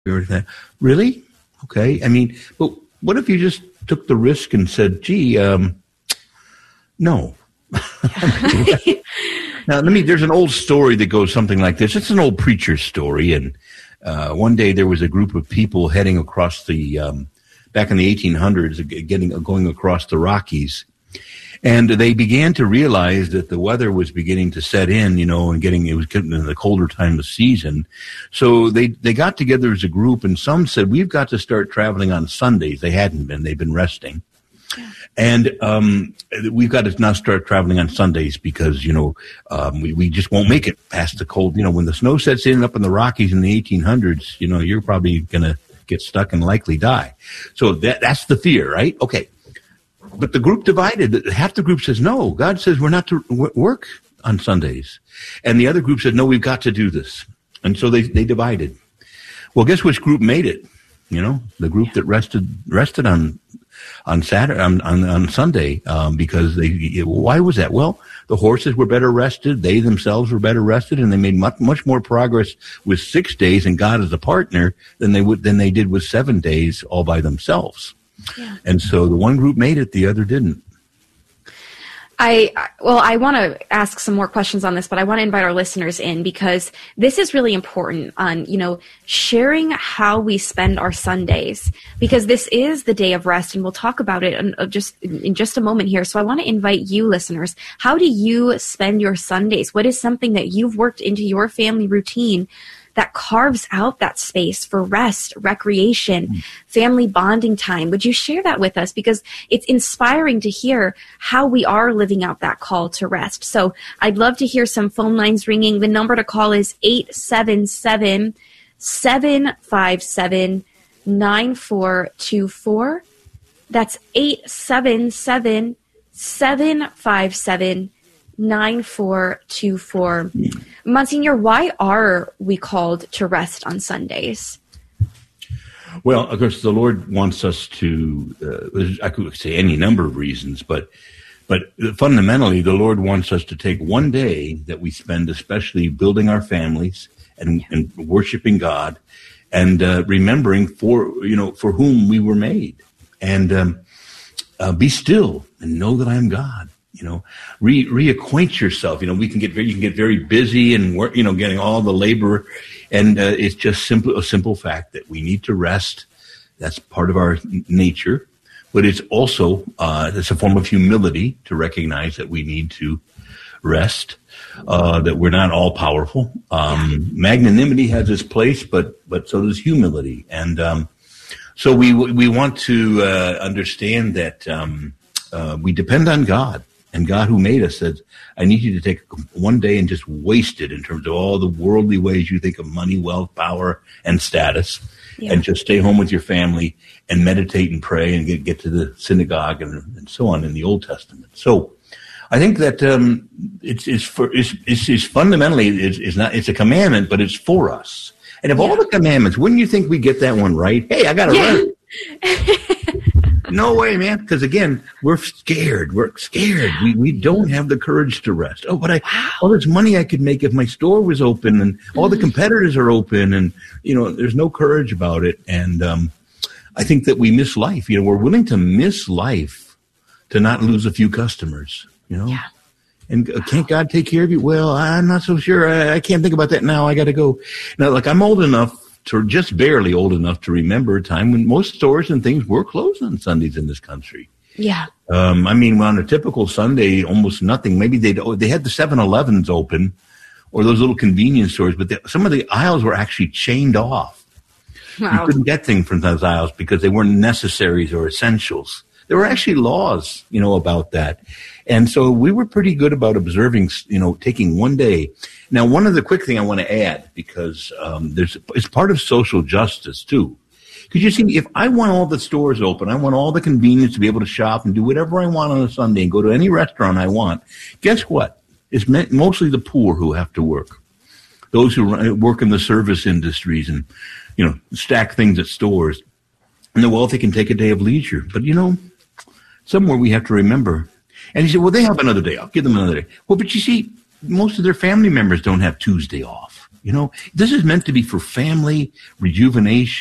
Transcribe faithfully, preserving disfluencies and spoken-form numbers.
or that. Really? Okay. I mean, but what if you just took the risk and said, gee, um, no. Now, let me, there's an old story that goes something like this. It's an old preacher's story. And uh, one day there was a group of people heading across the, um, back in the eighteen hundreds, getting going across the Rockies. And they began to realize that the weather was beginning to set in, you know, and getting, it was getting in the colder time of season. So they, they got together as a group, and some said, we've got to start traveling on Sundays. They hadn't been. They've been resting. Yeah. And um, we've got to now start traveling on Sundays because, you know, um, we, we just won't make it past the cold. You know, when the snow sets in up in the Rockies in the eighteen hundreds, you know, you're probably going to get stuck and likely die. So that that's the fear, right? Okay. But the group divided. Half the group says, no, God says we're not to w- work on Sundays. And the other group said, no, we've got to do this. And so they, they divided. Well, guess which group made it? You know, the group yeah. that rested rested on on Saturday, on, on, on Sunday, um, because they, why was that? Well, the horses were better rested. They themselves were better rested, and they made much, much more progress with six days and God as a partner than they would, than they did with seven days all by themselves. Yeah. And so the one group made it, the other didn't. I, well, I want to ask some more questions on this, but I want to invite our listeners in because this is really important on, you know, sharing how we spend our Sundays, because this is the day of rest, and we'll talk about it in just, in just a moment here. So I want to invite you listeners. How do you spend your Sundays? What is something that you've worked into your family routine that carves out that space for rest, recreation, mm. family bonding time? Would you share that with us? Because it's inspiring to hear how we are living out that call to rest. So I'd love to hear some phone lines ringing. The number to call is eight seven seven, seven five seven, nine four two four. That's eight seven seven, seven five seven, nine four two four. Monsignor, why are we called to rest on Sundays? Well, of course, the Lord wants us to, uh, I could say any number of reasons, but but fundamentally, the Lord wants us to take one day that we spend especially building our families and, and worshiping God and uh, remembering for, you know, for whom we were made. And um, uh, be still and know that I am God. You know, re reacquaint yourself. You know, we can get very, you can get very busy and work, you know, getting all the labor. And uh, it's just simple, a simple fact that we need to rest. That's part of our nature. But it's also, uh, it's a form of humility to recognize that we need to rest, uh, that we're not all powerful. Um, magnanimity has its place, but, but so does humility. And, um, so we, we want to, uh, understand that, um, uh, we depend on God. And God who made us said, I need you to take one day and just waste it in terms of all the worldly ways you think of money, wealth, power, and status, yeah. and just stay home with your family and meditate and pray and get, get to the synagogue and, and so on in the Old Testament. So I think that um, it's, it's, for, it's, it's, it's fundamentally, it's, it's not, it's a commandment, but it's for us. And of yeah. all the commandments, wouldn't you think we get that one right? Hey, I got to yeah. run. No way, man. Because again, we're scared. We're scared. We we don't have the courage to rest. Oh, but I, wow. all this money I could make if my store was open, and all the competitors are open, and you know, there's no courage about it. And um, I think that we miss life. You know, we're willing to miss life to not lose a few customers. You know, yeah. And uh, can't God take care of you? Well, I'm not so sure. I, I can't think about that now. I got to go. Now, like I'm old enough. To just barely old enough to remember a time when most stores and things were closed on Sundays in this country. Yeah. Um, I mean, on a typical Sunday, almost nothing. Maybe they they had the seven elevens open or those little convenience stores, but they, some of the aisles were actually chained off. Wow. You couldn't get things from those aisles because they weren't necessaries or essentials. There were actually laws, you know, about that. And so we were pretty good about observing, you know, taking one day. Now, one other quick thing I want to add, because um, there's it's part of social justice, too. Because you see, if I want all the stores open, I want all the convenience to be able to shop and do whatever I want on a Sunday and go to any restaurant I want, guess what? It's mostly the poor who have to work. Those who work in the service industries and, you know, stack things at stores. And the wealthy can take a day of leisure. But, you know, somewhere we have to remember. And he said, well, they have another day. I'll give them another day. Well, but you see, most of their family members don't have Tuesday off. You know, this is meant to be for family rejuvenation.